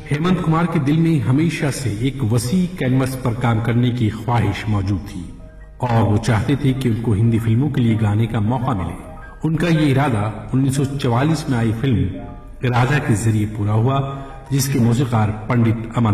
हेमंत कुमार के दिल में हमेशा से एक वसी कैनवस पर काम करने की ख्वाहिश मौजूद थी और वो चाहते थे कि उनको हिंदी फिल्मों के लिए गाने का मौका मिले। उनका ये इरादा 1944 में आई फिल्म राजा के जरिए पूरा हुआ, जिसके मौसीकार पंडित अमन